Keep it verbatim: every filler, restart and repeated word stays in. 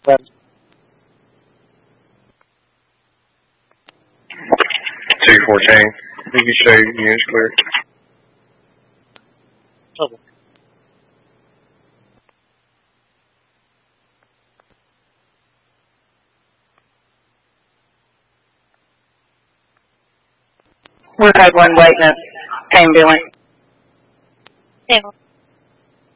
two fourteen. You can show your units clear. Okay. We're code one waiting at ambulance. Yeah.